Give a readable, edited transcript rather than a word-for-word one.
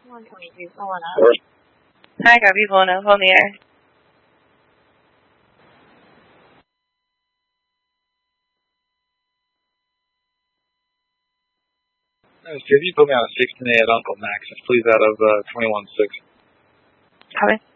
122 blowing up. Hi, got people blowing up on the air. If you put me on a 16A at Uncle Max's, please, out of 21-6. Copy.